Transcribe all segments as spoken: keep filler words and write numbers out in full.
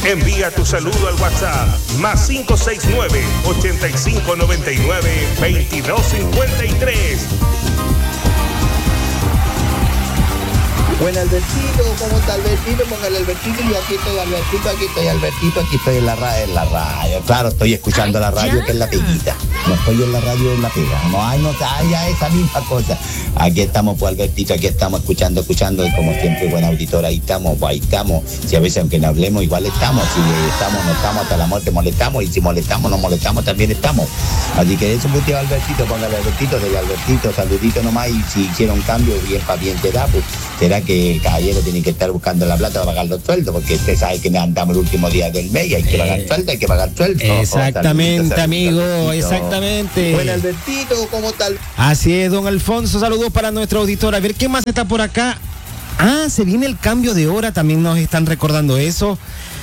Envía tu saludo al WhatsApp más cinco seis nueve, ochenta y cinco noventa y nueve, veintidós cincuenta y tres. Bueno, Albertito, ¿cómo está Albertito? Póngale Albertito y yo aquí estoy Albertito, aquí estoy Albertito, aquí estoy en la radio, en la radio. Claro, estoy escuchando la radio, que es la peguita. No estoy en la radio, en la pega. No hay, no hay, ya esa misma cosa. Aquí estamos, pues Albertito, aquí estamos escuchando, escuchando, y como siempre, buen auditor, ahí estamos, pues ahí estamos. Si a veces aunque no hablemos, igual estamos. Si estamos, no estamos, hasta la muerte molestamos, y si molestamos, no molestamos, también estamos. Así que eso, pues, tío Albertito, póngale Albertito, de Albertito, saludito nomás, y si hicieron cambio, bien para bien será, pues, será que que el caballero tiene que estar buscando la plata para pagar los sueldos, porque usted sabe que andamos el último día del mes y hay que eh, pagar sueldo, hay que pagar sueldo. Exactamente, oh, saludito, amigo, saludito. Exactamente. Buen Albertito, ¿cómo tal? Así es, don Alfonso, saludos para nuestro auditor. A ver, ¿qué más está por acá? Ah, se viene el cambio de hora, también nos están recordando eso.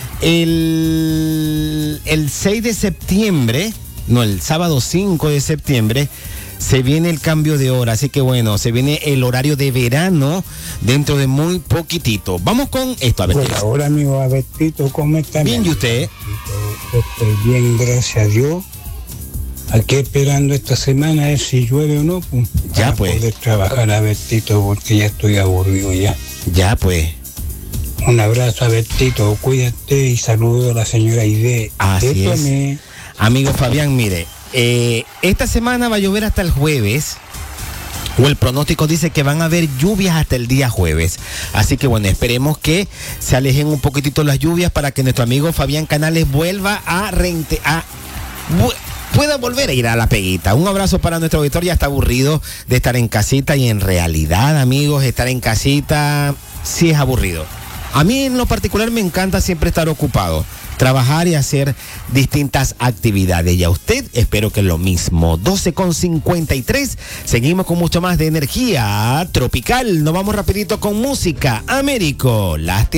El, el seis de septiembre, no, el sábado cinco de septiembre, se viene el cambio de hora, así que bueno, se viene el horario de verano dentro de muy poquitito. Vamos con esto, a ver. Bueno, ahora amigo Albertito, ¿cómo está? Bien, ¿y usted? Estoy bien, gracias a Dios. Aquí esperando esta semana a ver si llueve o no, pues, ya para pues poder trabajar, Albertito, porque ya estoy aburrido ya. Ya pues. Un abrazo, Albertito, cuídate y saludo a la señora Aide. Así es. Amigo Fabián, mire, eh, esta semana va a llover hasta el jueves, o el pronóstico dice que van a haber lluvias hasta el día jueves. Así que bueno, esperemos que se alejen un poquitito las lluvias para que nuestro amigo Fabián Canales vuelva a rente, a pueda volver a ir a la peguita. Un abrazo para nuestro auditor, ya está aburrido de estar en casita, y en realidad, amigos, estar en casita sí es aburrido. A mí en lo particular me encanta siempre estar ocupado, trabajar y hacer distintas actividades. Y a usted espero que lo mismo. doce con cincuenta y tres, seguimos con mucho más de energía tropical. Nos vamos rapidito con música. Américo, lástima.